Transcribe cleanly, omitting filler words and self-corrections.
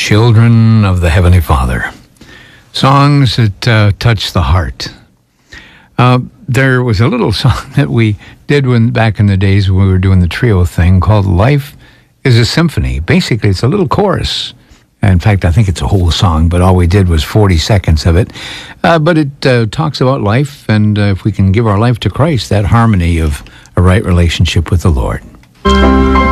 Children of the Heavenly Father. Songs that touch the heart. There was a little song that we did back in the days when we were doing the trio thing called Life is a Symphony. Basically, it's a little chorus. In fact, I think it's a whole song, but all we did was 40 seconds of it. But it talks about life, and if we can give our life to Christ, that harmony of a right relationship with the Lord.